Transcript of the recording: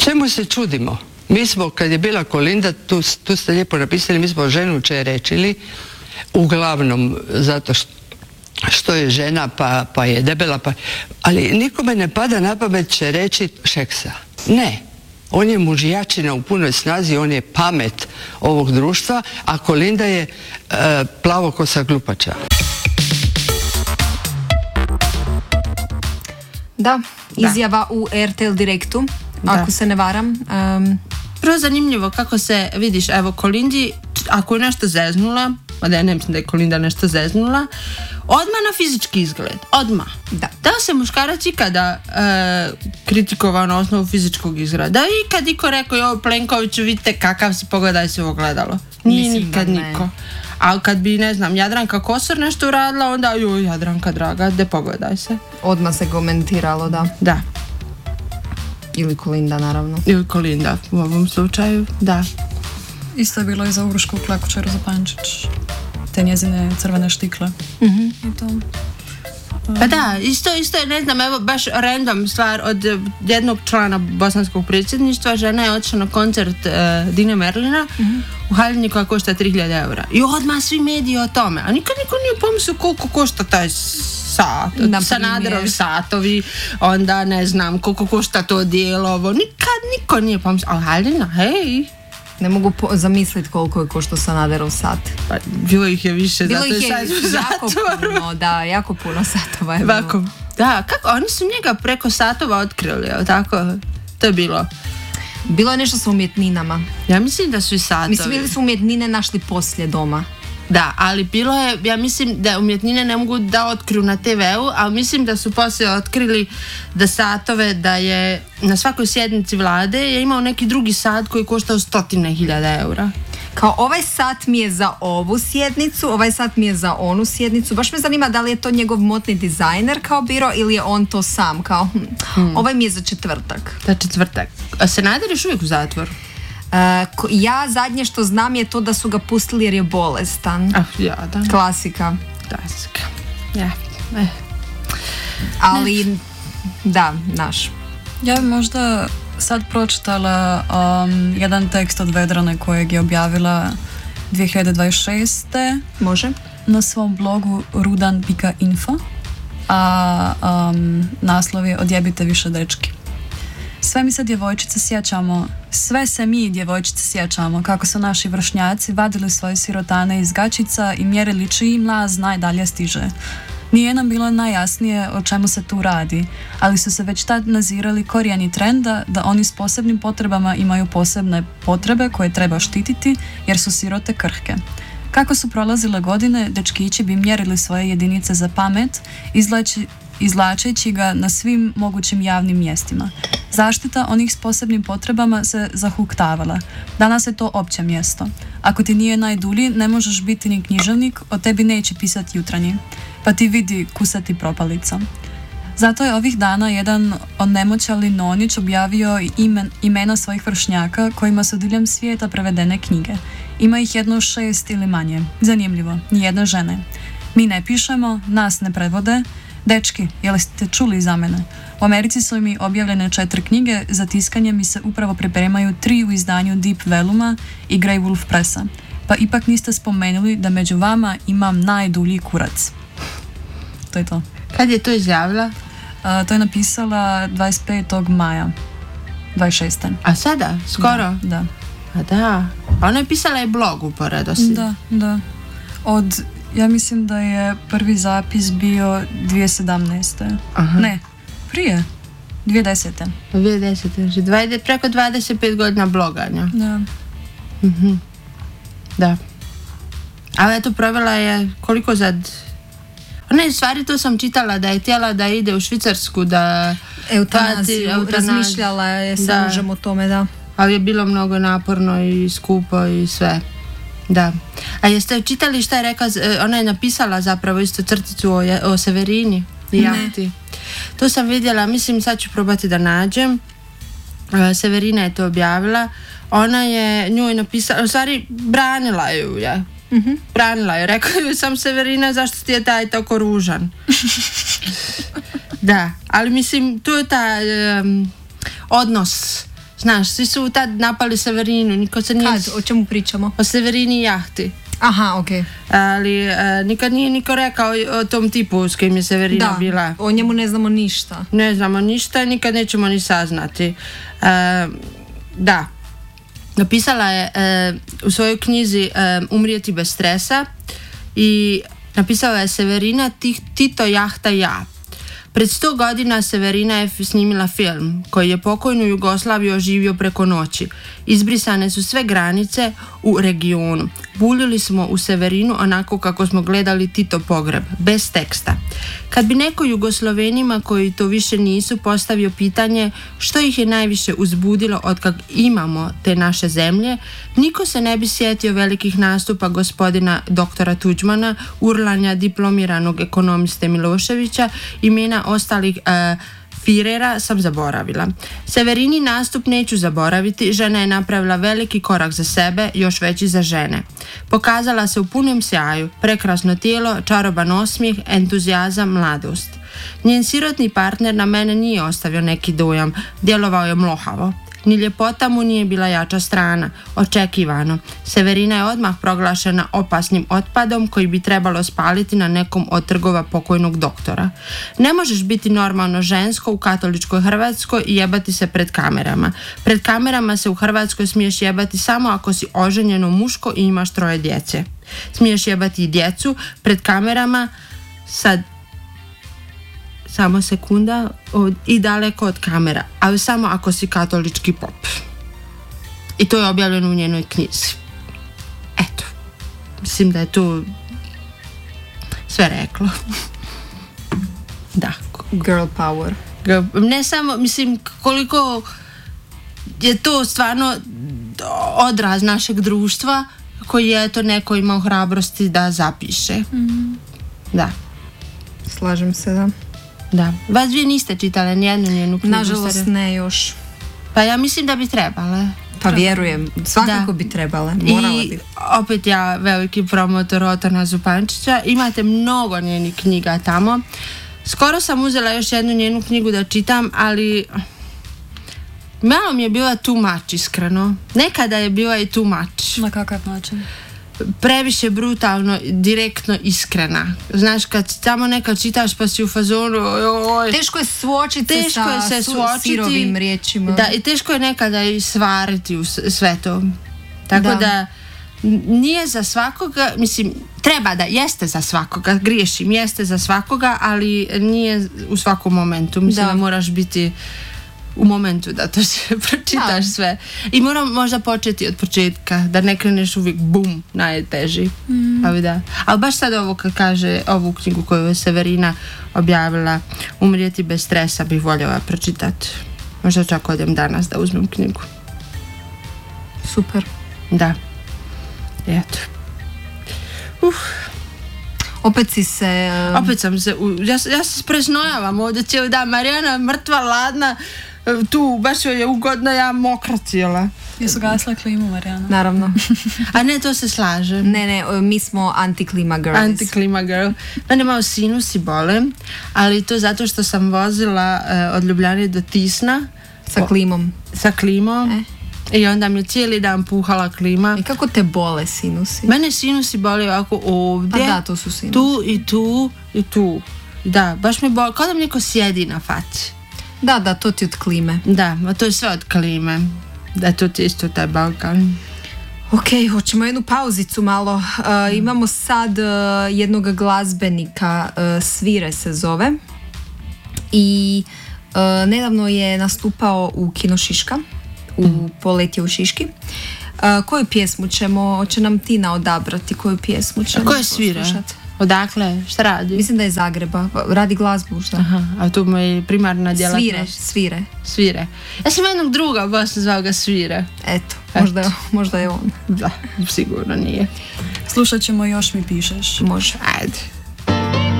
čemu se čudimo? Mi smo, kad je bila Kolinda, tu ste lijepo napisali, mi smo ženu čerečili, uglavnom zato što je žena pa je debela, ali nikome ne pada na pamet čereći Šeksa. Ne. On je mužijačina u punoj snazi, on je pamet ovog društva, a Kolinda je plavokosa glupača. Da, izjava u RTL Direktu, ako se ne varam. Prvo zanimljivo kako se, vidiš, evo Kolindi, ako je nešto zeznula, a da ja ne mislim da je Kolinda nešto zeznula, odmah na fizički izgled, odmah. Da se muškarac ikada kritikovao na osnovu fizičkog izgleda? Ikad iko rekao, joj Plenkoviću, vidite kakav si, pogledaj se u ogledalo. Nije nikad niko. A kad bi, ne znam, Jadranka Kosor nešto uradila, onda, joj Jadranka draga, de pogledaj se. Odmah se komentiralo, da. Da. Ili Kolinda, naravno. Ili Kolinda, u ovom slučaju, da. Isto je bilo i za Urošku Klakučaru Zapančić. Te njezine crvene štikle. I to. Pa da, isto je, ne znam, evo baš random stvar od jednog člana bosanskog predsjedništva. Žena je otišla na koncert Dine Merlina u haljini koja košta 3.000 eura. I odmah svi mediji o tome. A nikad niko nije pomislio koliko košta taj sat. Sanaderovi satovi, onda ne znam koliko košta to dijelovo. Nikad niko nije pomislio. A haljina, hej. Ne mogu zamisliti koliko je koštao Sanaderov sat. Pa, bilo ih je više, bilo zato je sad u zatvoru. Puno, da, jako puno satova je bilo. Da, kako, oni su njega preko satova otkrili, tako? To je bilo. Bilo je nešto sa umjetninama. Ja mislim da su i satovi. Mislim, bili su umjetnine našli poslije doma. Da, ali bilo je, ja mislim da umjetnine ne mogu da otkriju na TV-u, ali mislim da su poslije otkrili da satove, da je na svakoj sjednici vlade je imao neki drugi sat koji koštao 100.000 eura. Kao ovaj sat mi je za ovu sjednicu, ovaj sat mi je za onu sjednicu. Baš me zanima da li je to njegov modni dizajner kao biro ili je on to sam kao ovaj mi je za četvrtak. Za četvrtak. A Sanader još uvijek u zatvoru? Ja zadnje što znam je to da su ga pustili jer je bolestan. Da. Klasika. Ja. Ali da, naš. Ja bi možda sad pročitala jedan tekst od Vedrane kojeg je objavila 2026. Može. Na svom blogu rudan.info, a naslov je Odjebite više dečki. Sve mi se djevojčice sjećamo, sve se mi djevojčice sjećamo kako su naši vršnjaci vadili svoje sirotane iz gačica i mjerili čiji mlaz najdalje stiže. Nije nam bilo najjasnije o čemu se tu radi, ali su se već tad nazirali korijeni trenda da oni s posebnim potrebama imaju posebne potrebe koje treba štititi jer su sirote krhke. Kako su prolazile godine, dečkići bi mjerili svoje jedinice za pamet, izvlačeći ga na svim mogućim javnim mjestima. Zaštita onih s posebnim potrebama se zahuktavala. Danas je to opće mjesto. Ako ti nije najdulji, ne možeš biti ni književnik, o tebi neće pisati Jutranji. Pa ti vidi kusati propalica. Zato je ovih dana jedan onemoćali nonić objavio imena svojih vršnjaka kojima su diljem svijeta prevedene knjige. Ima ih jedno 6 ili manje. Zanimljivo, nijedne žene. Mi ne pišemo, nas ne prevode. Dečki, jel ste čuli za mene? U Americi su mi objavljene 4 knjige, za tiskanje mi se upravo pripremaju 3 u izdanju Deep Veluma i Grey Wolf Pressa. Pa ipak niste spomenuli da među vama imam najdulji kurac. To je to. Kad je to izjavila? To je napisala 25. maja 26. A sada? Skoro? Da. A da. Ona je pisala i blog uporedo si. Da. Ja mislim da je prvi zapis bio 2017. Aha. Ne, prije. 2010. 2010. Preko 25 godina bloganja. Da. Da. Ali eto, provela je koliko zad... Ona je stvari, to sam čitala da je htjela da ide u Švicarsku da... Eutanaziju. Razmišljala je sa mužem o tome, da. Ali je bilo mnogo naporno i skupo i sve. Da. A jeste čitali šta je rekla, ona je napisala zapravo isto crticu o Severini i jahti. To sam vidjela, mislim sad ću probati da nađem. Severina je to objavila. Ona je njoj napisala, u stvari branila ju je. Branila je, rekla ju sam Severina, zašto ti je taj tako ružan. Da, ali mislim tu je taj odnos Znaš, svi su tad napali Severinu, niko se nije... Kad? O čemu pričamo? O Severini jahti. Aha, okej. Ali nikad nije niko rekao o tom tipu s kojim je Severina bila. O njemu ne znamo ništa. Ne znamo ništa, nikad nećemo ni saznati. Da. Napisala je u svojoj knjizi Umrijeti bez stresa i napisala je Severina Tito jahta ja. Pred 100 godina Severina je snimila film koji je pokojnu Jugoslaviju oživio preko noći. Izbrisane su sve granice u regionu. Buljili smo u Severinu onako kako smo gledali Tito pogreb, bez teksta. Kad bi neko Jugoslovenima koji to više nisu postavio pitanje što ih je najviše uzbudilo od kak imamo te naše zemlje, niko se ne bi sjetio velikih nastupa gospodina doktora Tuđmana, urlanja diplomiranog ekonomiste Miloševića, imena ostalih Firera sam zaboravila. Severini nastup neću zaboraviti, žena je napravila veliki korak za sebe, još veći za žene. Pokazala se u punom sjaju, prekrasno tijelo, čaroban osmijeh, entuzijazam, mladost. Njen sirotni partner na mene nije ostavio neki dojam, djelovao je mlohavo. Ni ljepota mu nije bila jača strana, očekivano. Severina je odmah proglašena opasnim otpadom koji bi trebalo spaliti na nekom od trgova pokojnog doktora. Ne možeš biti normalno žensko u katoličkoj Hrvatskoj i jebati se pred kamerama. Pred kamerama se u Hrvatskoj smiješ jebati samo ako si oženjeno muško i imaš 3 djece. Smiješ jebati i djecu pred kamerama samo sekunda i daleko od kamera, ali samo ako si katolički pop. I to je objavljeno u njenoj knjizi. Eto, mislim da je tu sve reklo. Da. Girl power. Ne samo, mislim, koliko je to stvarno odraz našeg društva koji je to neko imao hrabrosti da zapiše. Da. Slažem se, da. Da. Vas vi niste čitale nijednu njenu knjigu? Nažalost ne još. Pa ja mislim da bi trebale. Pa vjerujem, svakako bi trebale. Morala bi. I opet ja veliki promotor Otona Zupančića. Imate mnogo njenih knjiga tamo. Skoro sam uzela još jednu njenu knjigu da čitam, ali malo mi je bila too much, iskreno. Nekada je bila i too much. Na kakav način? Previše brutalno, direktno iskrena. Znaš, kad samo nekad čitaš pa si u fazonu teško je suočiti sa sirovim riječima. Da, i teško je nekada i svariti u sve to. Tako da nije za svakoga, mislim, treba da jeste za svakoga, griješim, jeste za svakoga, ali nije u svakom momentu. Mislim da moraš biti u momentu da to se pročitaš sve. I moram možda početi od početka, da ne kreneš uvijek bum, najteži. Ali baš sad ovo kad kaže ovu knjigu koju je Severina objavila, Umrijeti bez stresa, bih voljela pročitati. Možda čak odem danas da uzmem knjigu. Super. Da. Eto. Opet si se... Opet sam se... Ja se presnojavam ovdje cijeli dan. Marijana mrtva, ladna, tu baš joj je ugodno, ja mokra cijela. Jesu gasla klimu, Marijana? Naravno. A ne, to se slaže. Ne, mi smo anti-klima girls. Anti-klima girl. Mene malo sinusi bole, ali to zato što sam vozila od Ljubljane do Tisna. Sa klimom. Sa klimom. I onda mi je cijeli dan puhala klima. I kako te bole sinusi? Mene sinusi boli ovako ovdje. Pa da, to su sinusi. Tu i tu i tu. Da, baš mi boli, kao da mi neko sjedi na faci. Da, to ti od klime. Da, a to je sve od klime. Da, to ti isto taj Balkan. Ok, hoćemo jednu pauzicu malo. Imamo sad jednog glazbenika, Svire se zove. I nedavno je nastupao u Kino Šiška. U Poletje u Šiški. Koju pjesmu će nam Tina odabrati? Koju pjesmu ćemo poslušati? Ko je svira? Odakle? Šta radi? Mislim da je Zagreba. Radi glazbu. Šta? Aha, a tu mu je primarna djelatnost. Svire. Ja sam jednog druga Bosna zvao ga Svire. Eto. Možda je on. Da, sigurno nije. Slušat ćemo Još mi pišeš. Može. Ajde.